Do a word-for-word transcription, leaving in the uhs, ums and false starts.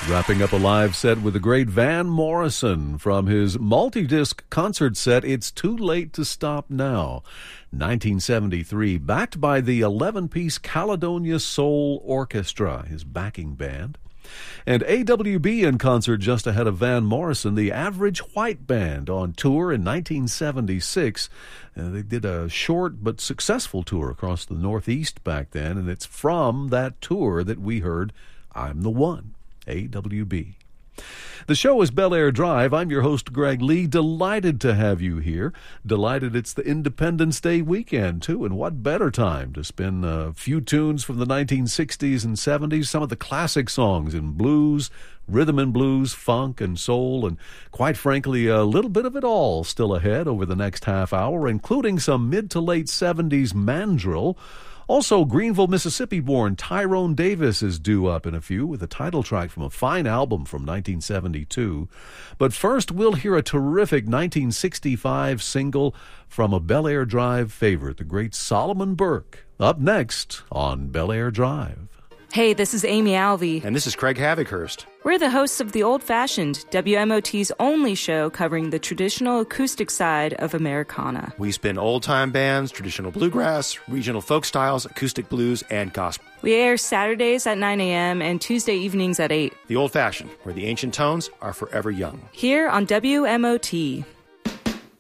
Wrapping up a live set with the great Van Morrison from his multi-disc concert set, It's Too Late to Stop Now, nineteen seventy-three, backed by the eleven-piece Caledonia Soul Orchestra, his backing band. And A W B in concert just ahead of Van Morrison, the Average White Band, on tour in nineteen seventy-six. Uh, they did a short but successful tour across the Northeast back then, and it's from that tour that we heard I'm the One, A W B. The show is Bel Air Drive. I'm your host, Greg Lee. Delighted to have you here. Delighted it's the Independence Day weekend, too. And what better time to spin a few tunes from the nineteen sixties and seventies, some of the classic songs in blues, rhythm and blues, funk and soul, and quite frankly, a little bit of it all still ahead over the next half hour, including some mid to late seventies mandrill. Also, Greenville, Mississippi-born Tyrone Davis is due up in a few with a title track from a fine album from nineteen seventy-two. But first, we'll hear a terrific nineteen sixty-five single from a Bel Air Drive favorite, the great Solomon Burke, up next on Bel Air Drive. Hey, this is Amy Alvey. And this is Craig Havighurst. We're the hosts of The Old Fashioned, W M O T's only show covering the traditional acoustic side of Americana. We spin old-time bands, traditional bluegrass, regional folk styles, acoustic blues, and gospel. We air Saturdays at nine a.m. and Tuesday evenings at eight. The Old Fashioned, where the ancient tones are forever young. Here on W M O T.